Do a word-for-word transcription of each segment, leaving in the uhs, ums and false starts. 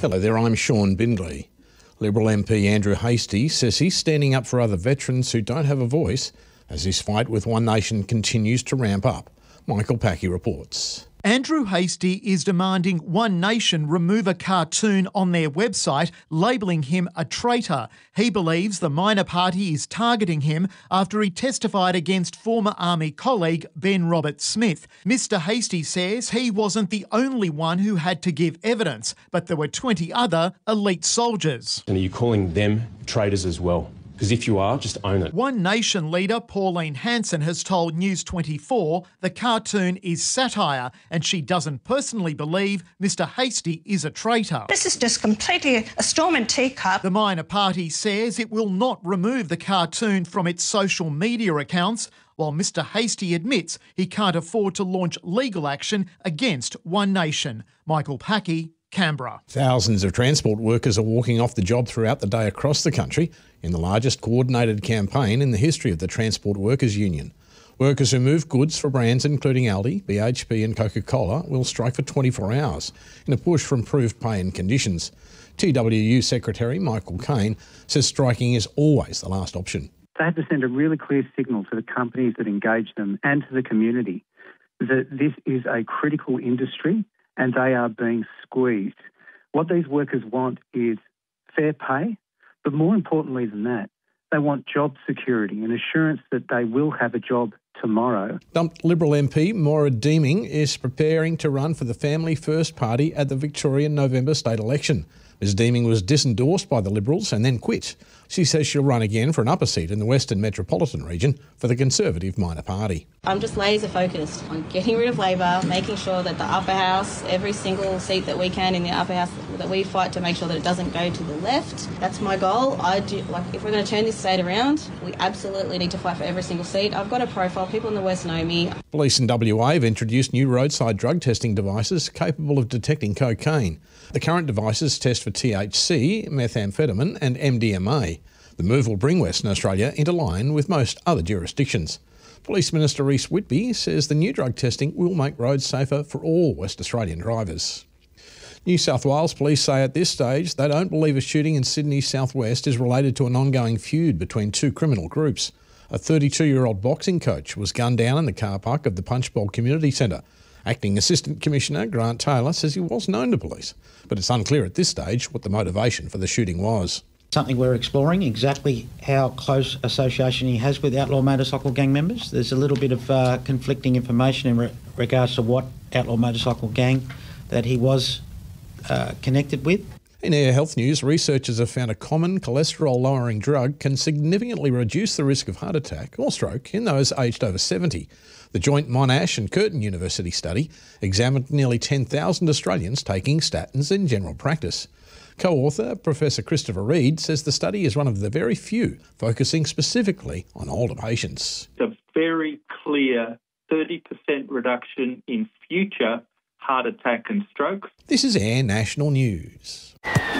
Hello there, I'm Sean Bindley. Liberal M P Andrew Hastie says he's standing up for other veterans who don't have a voice as his fight with One Nation continues to ramp up. Michael Packey reports. Andrew Hastie is demanding One Nation remove a cartoon on their website labelling him a traitor. He believes the minor party is targeting him after he testified against former Army colleague Ben Roberts-Smith. Mister Hastie says he wasn't the only one who had to give evidence, but there were twenty other elite soldiers. And are you calling them traitors as well? Because if you are, just own it. One Nation leader Pauline Hanson has told News twenty-four the cartoon is satire and she doesn't personally believe Mister Hastie is a traitor. This is just completely a storm in teacup. The minor party says it will not remove the cartoon from its social media accounts, while Mister Hastie admits he can't afford to launch legal action against One Nation. Michael Packey, Canberra. Thousands of transport workers are walking off the job throughout the day across the country in the largest coordinated campaign in the history of the Transport Workers Union. Workers who move goods for brands including Aldi, B H P and Coca-Cola will strike for twenty-four hours in a push for improved pay and conditions. T W U Secretary Michael Cain says striking is always the last option. They have to send a really clear signal to the companies that engage them and to the community that this is a critical industry and they are being squeezed. What these workers want is fair pay, but more importantly than that, they want job security and assurance that they will have a job tomorrow. Dumped Liberal M P Maura Deeming is preparing to run for the Family First Party at the Victorian November state election. Miz Deeming was disendorsed by the Liberals and then quit. She says she'll run again for an upper seat in the Western Metropolitan region for the Conservative minor party. I'm just laser focused on getting rid of Labor, making sure that the upper house, every single seat that we can in the upper house, that we fight to make sure that it doesn't go to the left. That's my goal. I do, like, if we're going to turn this state around, we absolutely need to fight for every single seat. I've got a profile. People in the West know me. Police in W A have introduced new roadside drug testing devices capable of detecting cocaine. The current devices test for T H C, methamphetamine and M D M A. The move will bring Western Australia into line with most other jurisdictions. Police Minister Reece Whitby says the new drug testing will make roads safer for all West Australian drivers. New South Wales Police say at this stage they don't believe a shooting in Sydney's southwest is related to an ongoing feud between two criminal groups. A thirty-two-year-old boxing coach was gunned down in the car park of the Punchbowl Community Centre. Acting Assistant Commissioner Grant Taylor says he was known to police, but it's unclear at this stage what the motivation for the shooting was. Something we're exploring, exactly how close association he has with outlaw motorcycle gang members. There's a little bit of uh, conflicting information in re- regards to what outlaw motorcycle gang that he was uh, connected with. In Air Health News, researchers have found a common cholesterol-lowering drug can significantly reduce the risk of heart attack or stroke in those aged over seventy. The joint Monash and Curtin University study examined nearly ten thousand Australians taking statins in general practice. Co-author Professor Christopher Reid says the study is one of the very few focusing specifically on older patients. It's a very clear thirty percent reduction in future heart attack and strokes. This is Air National News.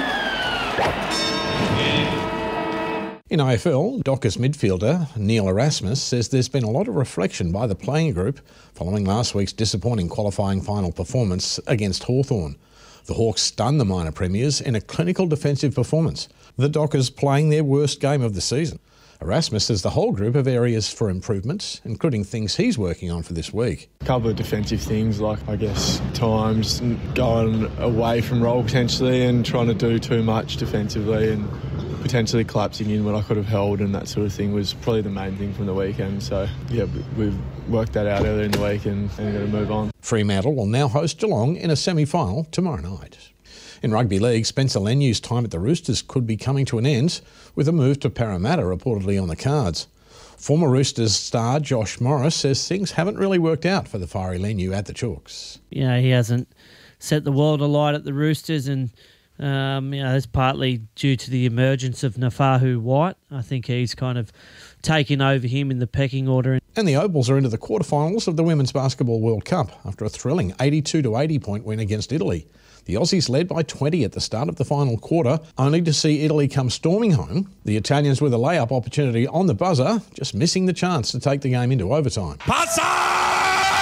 In A F L, Dockers midfielder Neil Erasmus says there's been a lot of reflection by the playing group following last week's disappointing qualifying final performance against Hawthorn. The Hawks stunned the minor premiers in a clinical defensive performance, the Dockers playing their worst game of the season. Erasmus says the whole group have areas for improvement, including things he's working on for this week. A couple of defensive things, like, I guess, times going away from roll potentially and trying to do too much defensively and potentially collapsing in when I could have held, and that sort of thing was probably the main thing from the weekend. So, yeah, we've worked that out earlier in the week and, and going to move on. Fremantle will now host Geelong in a semi-final tomorrow night. In rugby league, Spencer Lenu's time at the Roosters could be coming to an end, with a move to Parramatta reportedly on the cards. Former Roosters star Josh Morris says things haven't really worked out for the fiery Lenu at the Chooks. You know, he hasn't set the world alight at the Roosters, and um, you know, that's partly due to the emergence of Nafahu White. I think he's kind of taken over him in the pecking order. And the Opals are into the quarterfinals of the Women's Basketball World Cup after a thrilling eighty-two to eighty point win against Italy. The Aussies led by twenty at the start of the final quarter, only to see Italy come storming home. The Italians with a layup opportunity on the buzzer, just missing the chance to take the game into overtime. Pazzo!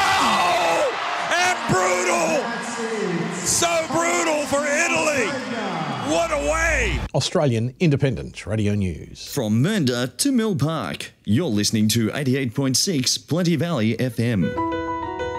And brutal! So brutal for Italy! what a way! Australian Independent Radio News. From Mernda to Mill Park, you're listening to eighty-eight point six Plenty Valley F M.